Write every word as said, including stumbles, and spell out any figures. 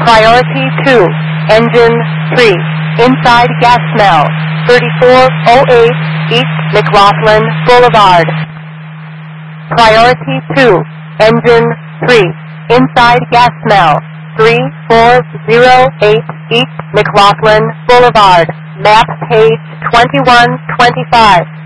Priority two, engine three, inside gas smell, thirty-four oh eight East McLaughlin Boulevard. Priority two, engine three, inside gas smell, three four oh eight East McLaughlin Boulevard. Map page twenty-one twenty-five.